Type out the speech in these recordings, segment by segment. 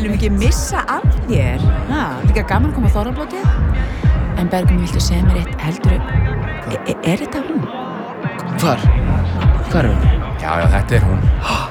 skulum ekki missa af þér. Líka gaman að koma á þorrablótið. En Bergum, viltu segja mér eitt heldurðu? Er þetta hún? Hvar er hún? Já, þetta er hún.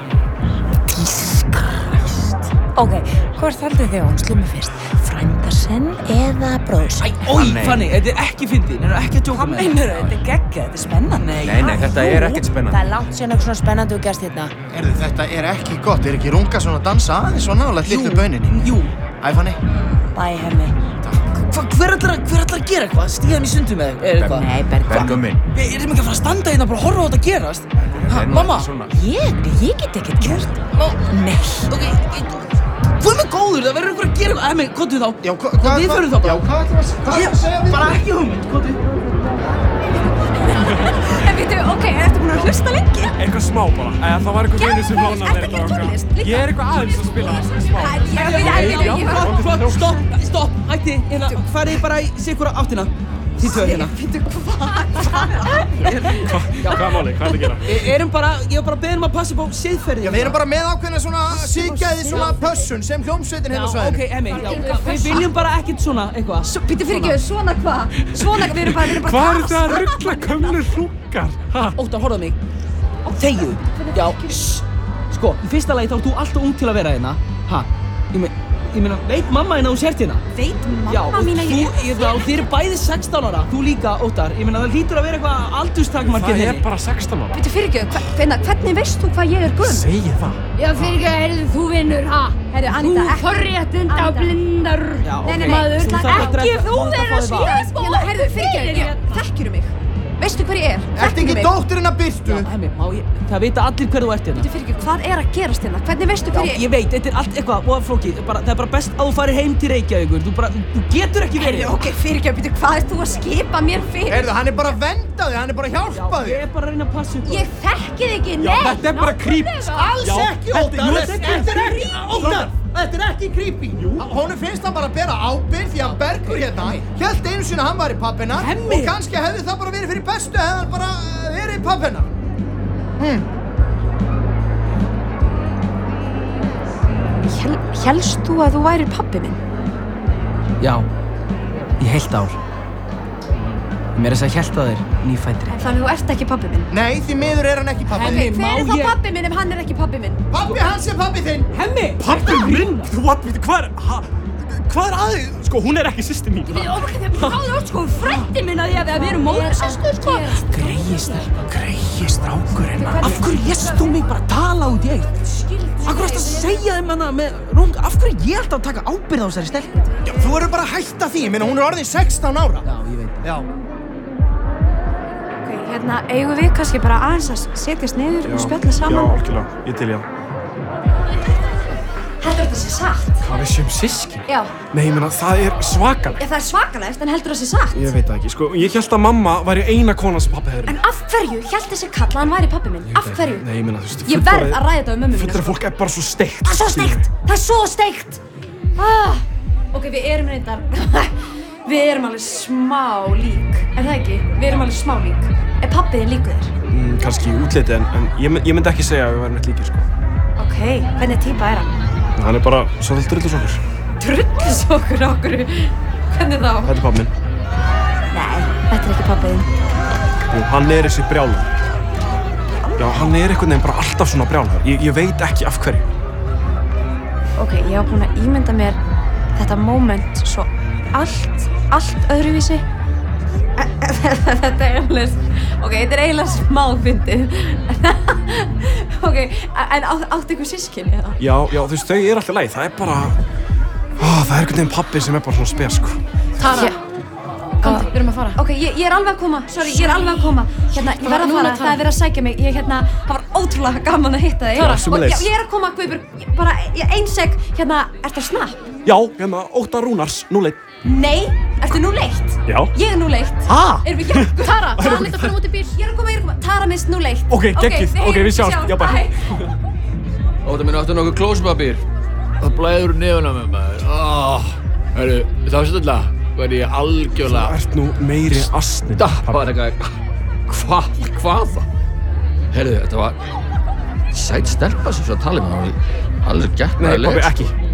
Tískræst. Ok, hvort haldið þið á hún? Slum mig fyrst. Frænda sinn eða bróðsinn? Fanny, þetta er ekki fyndið, ekki að djóka með Hvað meinarðu? Þetta er geggjað, þetta er spennandi. Nei, þetta er ekkert spennandi. Það er langt síðan eitthvað svona spennandi og gerst hérna. Þetta er ekki gott, ekki runga svona að dansa aðeins svona nálægt litlu bauninni? Jú. Æ, Fanny. Bæ, Hemmi. Hver ætlar að gera eitthvað? Stíða hann í sundu með eitthvað? Nei, Bergum minn. Erum ekki að fara að standa hérna og bara horfa á þetta gerast? Mamma? Ég get ekkert gert. Nei. Ok, hvað með góður? Það verður eitthvað að gera eitthvað. Hemmi, komdu þá. Já, Við förum þá bara. Já, hvað ætlar að segja við? Bara ekki hugmynd, komdu. En veitu, ok, ertu búin að hlusta lengi? Eitthvað smá bara. Það var eitthvað einu sem lánaði Ertu ekki tónlist líka? Ég er eitthvað aðeins að spila smá. Stopp, hætti, hérna, farið bara í sikura áttina. Þið tvö hérna. Veitu, hvað? Hvað máli? Hvað er að gera? Ég var bara að beða að passa upp á siðferði. Já, við erum bara með ákveðna svona síðgæði svona pössun sem hljómsveitin hérna á svæðinu. Ok, Hemmi, við viljum bara ekkert svona eitthvað. Býttu fyrir ekki, svona hvað? Svona, við erum bara Hvað er þetta að ruggla gömlu hrúkar? Óttar, horfðu á mig. Þegju. Já, Sko, í fyrsta lagi þá ert þú alltaf ung til að vera hérna. Ég meina, veit mamma hérna þú sért hérna? Veit mamma mín að ég... Þið eru bæði 16 ára. Þú líka, Óttar. Ég meina, það hlýtur að vera eitthvað aldurstakmarkið Það henni. er bara 16 ára. Býttu fyrir ekki, hvernig veist þú hvað ég er gömul? Segir það. Já, fyrir ekki, heyrðu, þú vinnur, ha? Herru, Anita, Þú forréttinda og blindar Já, ok. maður. Þú þarft að Ekki drekka- þú vera að skýra smá Herru, fyrir ekki, þekkjuru mig? Veistu hver ég er? Ertu ekki dóttirinn að Birtu? Hemmi, það vita allir hver þú ert hérna. Býttu fyrir ekki, hvað er að gerast hérna? Hvernig veistu hver ég er? Ég veit, þetta er allt eitthvað og flókið. Það er bara best að þú farir heim til Reykjavíkur. Þú getur ekki verið. Herru, ok, fyrir ekki, býttu, hvað ert þú að skipa mér fyrir? Heyrðu, hann er bara að venda þig, hann er bara að hjálpa Ég þig. er bara að reyna að passa upp. Ég þekki þig ekki, nei. Þetta er bara creep. Alls ekki, Óttar. Þetta er ekki creepy. Honum finnst hann bara að bera ábyrgð því að Bergur hérna hélt einu sinni að hann var í pappina Hemmi. og kannski hefði það bara verið fyrir bestu hefði hann bara verið í pappina. Hélst þú að þú værir pabbi minn? Já, í heilt ár. Mér er þess að hélt að þér nýfættri. Þannig þú ert ekki pabbi minn? Nei, því miður er hann ekki pappi. Hemmi, Hver má er þá ég- pabbi minn ef hann er ekki pabbi minn? Pappi hans er pappi þinn. Hemmi! Pabbi minn? Hvað er aðeins? Sko, hún er ekki systir mín. Við bráðum sko frændi minn að við erum móðursystur, sko. Greiði strákurinn. Af hverju lést þú mig bara tala út í eitt? Af hverju varstu að segja þeim hana með rung? Af hverju er ég alltaf að taka ábyrgð á þessari stelpu? Já, þú verður bara að hætta því, ég meina hún er orðin 16 ára. Já, ég veit það. Já. Ok, hérna, eigum við kannski bara aðeins að setjast niður og spjalla Já, saman? algjörlega. Ég til, já. Heldur þetta sé satt? Hvað við séum systkin? Já. Nei, ég meina, það er svakalegt. Já, það er svakalegt, en heldur það sé satt? Ég veit það ekki. Sko, ég hélt að mamma væri eina konan sem pappi hefði. En af hverju hélt þessi kall að hann væri pabbi minn? Af hverju? Nei, ég meina, þú veist, Ég verð að ræða þetta um mömmu mína. fullorðið fólk er bara svo steikt. Það er svo steikt! Það er svo steikt! Ok, við erum reyndar... við erum alveg smá lík. Er það ekki? Við erum alveg smá lík. Er pabbi þinn líkur þér? Kannski í útliti, en ég myndi ekki segja að við værum neitt líkir, sko. Ok, hvernig típa er hann? Hann er bara svolítið drullusokkur. Drullusokkur okkur? Hvernig þá? Þetta er pabbi minn. Nei, þetta er ekki pabbi þinn. Jú, hann er þessi brjálar. Já, hann er einhvern veginn bara alltaf svona brjálar. Ég veit ekki af hverju. Ok, ég var búin að ímynda mér þetta moment svo allt öðruvísi. Þetta er eiginlega, ok, þetta er eiginlega smá fyndið. Ok, en áttu ykkur systkini eða? Já, þú veist, þau eru alltaf leið. Það er bara... það er einhvern veginn pabbi sem er bara svona spes, sko. Tara, komdu, við erum að fara. Ok, ég er alveg að koma, sorry, ég er alveg að koma. Hérna, ég verð að fara, það er verið að sækja mig. Það var ótrúlega gaman að hitta þig. Tara, sömuleiðis. Og ég er að koma, Guðbjörg, bara ein sek, hérna, ertu á Snap? Já, hérna, Óttar Rúnars, 01. Nei, ertu nú leitt? Já. Ég er nú leitt. Erum við jafn? Tara, það er líka að fara út í bíl. Ég er að koma. Tara mist nú leitt. Ok, geggjuð. Ok, við sjáumst. Já, bye. Óttar minn, áttu nokkuð klóspapír? Það blæður úr nefuna með maður. Hörru, þá stöðla verði ég algjörlega... Þú ert nú meiri asnin. Það var eitthvað... Hvað það? Herru, þetta var... Sæt stelpa sem svo að tala um hann. Alveg gekk Nei, með pabbi, ekki.